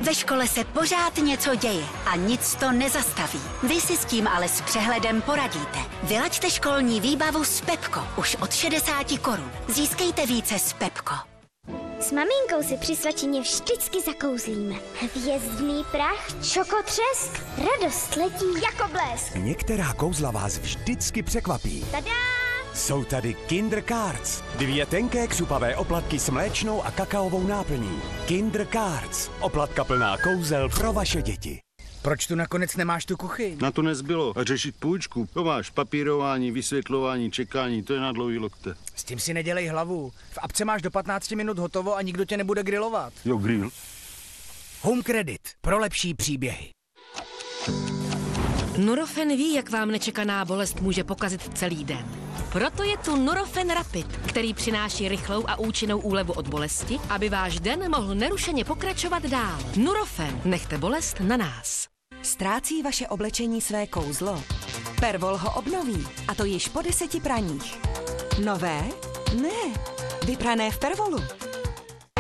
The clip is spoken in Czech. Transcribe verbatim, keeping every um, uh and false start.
Ve škole se pořád něco děje a nic to nezastaví. Vy si s tím ale s přehledem poradíte. Vylaďte školní výbavu s Pepko už od šedesáti korun. Získejte více s Pepko. S maminkou si při svačině vždycky zakouzlíme. Hvězdný prach, čokotřesk, radost letí jako blesk. Některá kouzla vás vždycky překvapí. Tada! Jsou tady Kinder Cards. Dvě tenké křupavé oplatky s mléčnou a kakaovou náplní. Kinder Cards. Oplatka plná kouzel pro vaše děti. Proč tu nakonec nemáš tu kuchyň? Na to nezbylo. A řešit půjčku. To máš papírování, vysvětlování, čekání, to je na dlouhý lokte. S tím si nedělej hlavu. V apce máš do patnácti minut hotovo a nikdo tě nebude grilovat. Jo, grill. Home Credit. Pro lepší příběhy. Nurofen ví, jak vám nečekaná bolest může pokazit celý den. Proto je tu Nurofen Rapid, který přináší rychlou a účinnou úlevu od bolesti, aby váš den mohl nerušeně pokračovat dál. Nurofen, nechte bolest na nás. Ztrácí vaše oblečení své kouzlo? Pervol ho obnoví, a to již po deseti praních. Nové? Ne, vyprané v Pervolu.